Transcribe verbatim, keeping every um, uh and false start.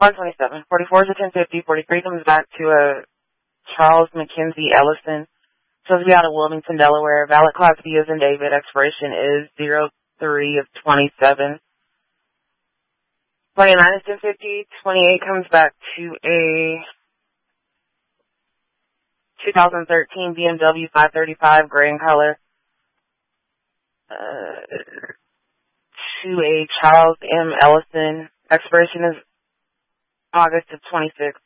one twenty-seven. forty-four is a ten fifty. forty-three comes back to a Charles McKenzie Ellison. Supposed to be out of Wilmington, Delaware. Valid Class B as in David. Expiration is zero three of twenty-seven. twenty-nine is ten fifty. twenty-eight comes back to a two thousand thirteen B M W five thirty-five, gray in color. Uh, to a Charles M. Ellison. Expiration is August of twenty-six.